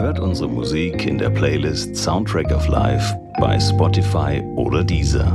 Hört unsere Musik in der Playlist Soundtrack of Life bei Spotify oder Deezer.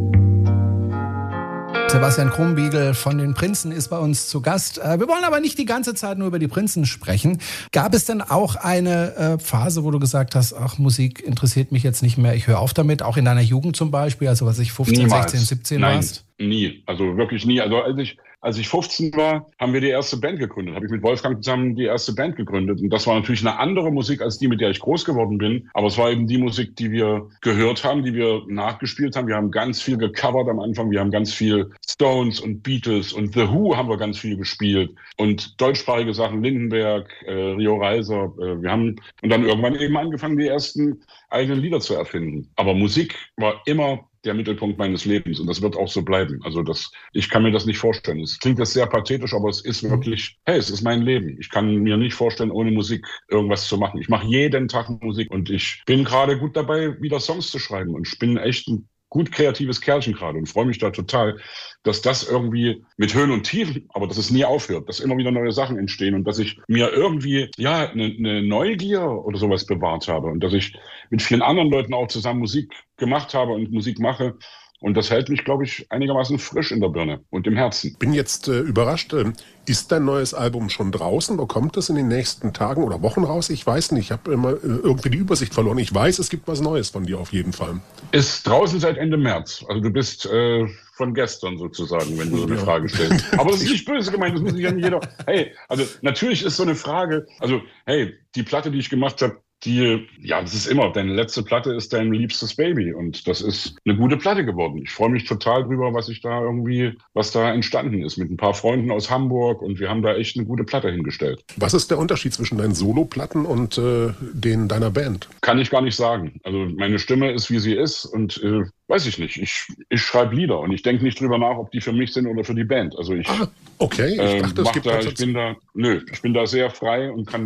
Sebastian Krumbiegel von den Prinzen ist bei uns zu Gast. Wir wollen aber nicht die ganze Zeit nur über die Prinzen sprechen. Gab es denn auch eine Phase, wo du gesagt hast, ach, Musik interessiert mich jetzt nicht mehr, ich höre auf damit, auch in deiner Jugend zum Beispiel, also was ich 15, Niemals. 16, 17 Nein, warst? nie. Also wirklich nie. Also als ich 15 war, haben wir die erste Band gegründet. Habe ich mit Wolfgang zusammen die erste Band gegründet. Und das war natürlich eine andere Musik als die, mit der ich groß geworden bin. Aber es war eben die Musik, die wir gehört haben, die wir nachgespielt haben. Wir haben ganz viel gecovert am Anfang. Wir haben ganz viel Stones und Beatles und The Who haben wir ganz viel gespielt. Und deutschsprachige Sachen, Lindenberg, Rio Reiser. Wir haben und dann irgendwann eben angefangen, die ersten eigenen Lieder zu erfinden. Aber Musik war immer der Mittelpunkt meines Lebens und das wird auch so bleiben. Also ich kann mir das nicht vorstellen. Es klingt jetzt sehr pathetisch, aber es ist wirklich, hey, es ist mein Leben. Ich kann mir nicht vorstellen, ohne Musik irgendwas zu machen. Ich mache jeden Tag Musik und ich bin gerade gut dabei, wieder Songs zu schreiben und ich bin echt ein gut kreatives Kerlchen gerade und freue mich da total, dass das irgendwie mit Höhen und Tiefen, aber dass es nie aufhört, dass immer wieder neue Sachen entstehen und dass ich mir irgendwie, ja, eine Neugier oder sowas bewahrt habe und dass ich mit vielen anderen Leuten auch zusammen Musik gemacht habe und Musik mache. Und das hält mich, glaube ich, einigermaßen frisch in der Birne und im Herzen. Bin jetzt überrascht. Ist dein neues Album schon draußen? Oder kommt es in den nächsten Tagen oder Wochen raus? Ich weiß nicht. Ich habe immer irgendwie die Übersicht verloren. Ich weiß, es gibt was Neues von dir auf jeden Fall. Ist draußen seit Ende März. Also du bist von gestern sozusagen, wenn du so eine Frage stellst. Aber das ist nicht böse gemeint. Das muss nicht an jeder... Hey, also natürlich ist so eine Frage... Also hey, die Platte, die ich gemacht habe, das ist immer, deine letzte Platte ist dein liebstes Baby und das ist eine gute Platte geworden. Ich freue mich total drüber, was da entstanden ist mit ein paar Freunden aus Hamburg und wir haben da echt eine gute Platte hingestellt. Was ist der Unterschied zwischen deinen Soloplatten und den deiner Band? Kann ich gar nicht sagen. Also meine Stimme ist, wie sie ist und weiß ich nicht. Ich schreibe Lieder und ich denke nicht drüber nach, ob die für mich sind oder für die Band. Also okay. Ich dachte, es gibt ich bin da sehr frei und kann